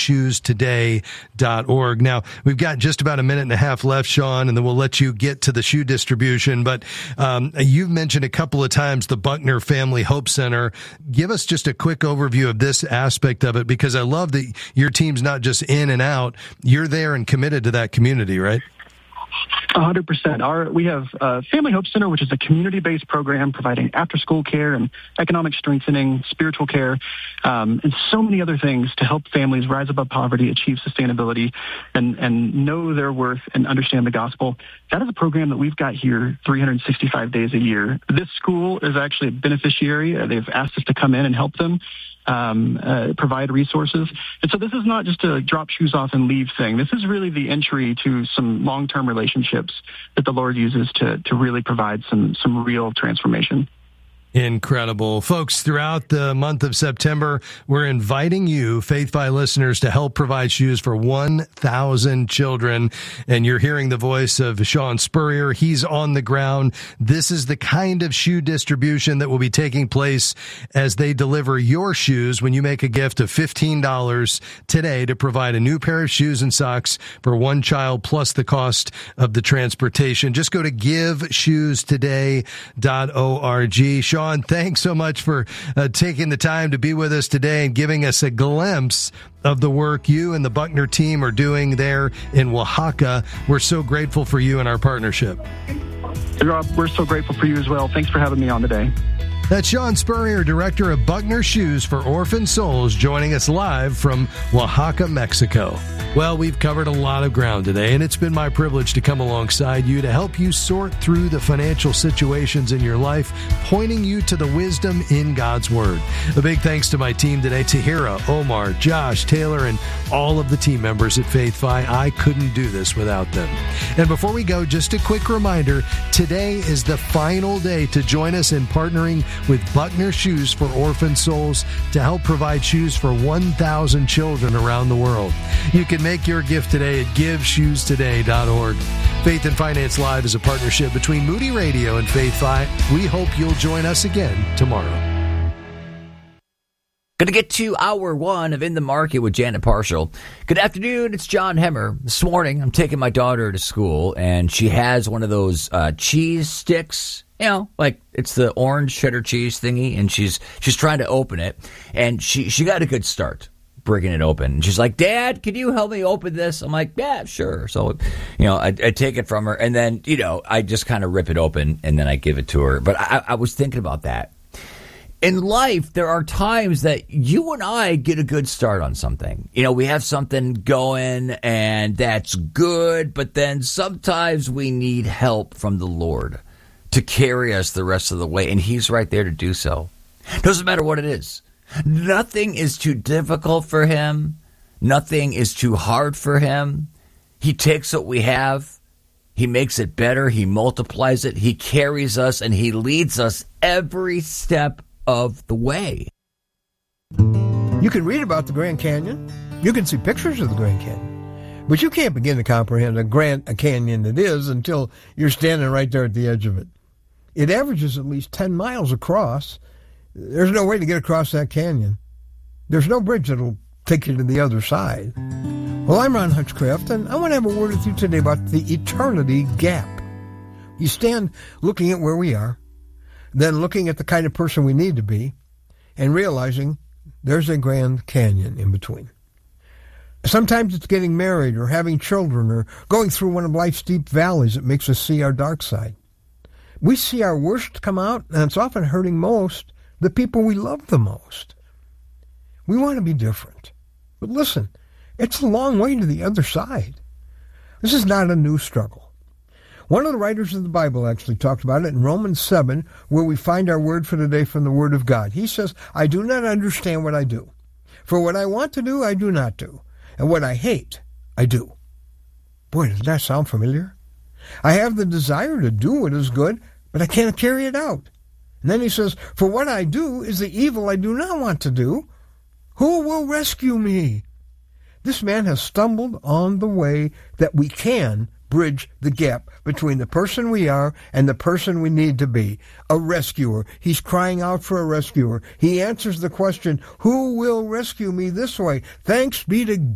provideshoestoday.org. Now, we've got just about a minute and a half left, Sean, and then we'll let you get to the shoe distribution. But you've mentioned a couple of times the Buckner Family Hope Center. Give us just a quick overview of this aspect of it, because I love that your team's not just in and out. You're there and committed to that community, right? 100%. We have Family Hope Center, which is a community-based program providing after-school care and economic strengthening, spiritual care, and so many other things to help families rise above poverty, achieve sustainability, and know their worth and understand the gospel. That is a program that we've got here 365 days a year. This school is actually a beneficiary. They've asked us to come in and help them. Provide resources. And so this is not just a drop shoes off and leave thing. This is really the entry to some long-term relationships that the Lord uses to really provide some real transformation. Incredible. Folks, throughout the month of September, we're inviting you, Faith Fi listeners, to help provide shoes for 1,000 children. And you're hearing the voice of Sean Spurrier. He's on the ground. This is the kind of shoe distribution that will be taking place as they deliver your shoes when you make a gift of $15 today to provide a new pair of shoes and socks for one child plus the cost of the transportation. Just go to giveshoestoday.org. Sean, thanks so much for taking the time to be with us today and giving us a glimpse of the work you and the Buckner team are doing there in Oaxaca. We're so grateful for you and our partnership. Rob, we're so grateful for you as well. Thanks for having me on today. That's Sean Spurrier, director of Buckner Shoes for Orphan Souls, joining us live from Oaxaca, Mexico. Well, we've covered a lot of ground today, and it's been my privilege to come alongside you to help you sort through the financial situations in your life, pointing you to the wisdom in God's Word. A big thanks to my team today, Tahira, Omar, Josh, Taylor, and all of the team members at Faith Fi. I couldn't do this without them. And before we go, just a quick reminder, today is the final day to join us in partnering with Buckner Shoes for Orphan Souls to help provide shoes for 1,000 children around the world. You can make your gift today at giveshoestoday.org. Faith and Finance Live is a partnership between Moody Radio and Faith Fi. We hope you'll join us again tomorrow. Going to get to hour one of In the Market with Janet Parshall. Good afternoon, it's John Hemmer. This morning, I'm taking my daughter to school, and she has one of those cheese sticks. You know, like it's the orange cheddar cheese thingy, and she's trying to open it, and she got a good start breaking it open. And she's like, Dad, can you help me open this? I'm like, yeah, sure. So, I take it from her, and then, I just kind of rip it open, and then I give it to her. But I was thinking about that. In life, there are times that you and I get a good start on something. We have something going, and that's good, but then sometimes we need help from the Lord to carry us the rest of the way, and He's right there to do so. Doesn't matter what it is. Nothing is too difficult for Him. Nothing is too hard for Him. He takes what we have, He makes it better, He multiplies it, He carries us, and He leads us every step of the way. You can read about the Grand Canyon. You can see pictures of the Grand Canyon. But you can't begin to comprehend a canyon it is until you're standing right there at the edge of it. It averages at least 10 miles across. There's no way to get across that canyon. There's no bridge that'll take you to the other side. Well, I'm Ron Hutchcraft, and I want to have a word with you today about the eternity gap. You stand looking at where we are, then looking at the kind of person we need to be, and realizing there's a Grand Canyon in between. Sometimes it's getting married or having children or going through one of life's deep valleys that makes us see our dark side. We see our worst come out, and it's often hurting most the people we love the most. We want to be different. But listen, it's a long way to the other side. This is not a new struggle. One of the writers of the Bible actually talked about it in Romans 7, where we find our word for today from the Word of God. He says, I do not understand what I do. For what I want to do, I do not do. And what I hate, I do. Boy, does that sound familiar? I have the desire to do what is good, but I can't carry it out. And then he says, for what I do is the evil I do not want to do. Who will rescue me? This man has stumbled on the way that we can bridge the gap between the person we are and the person we need to be. A rescuer. He's crying out for a rescuer. He answers the question, who will rescue me this way? Thanks be to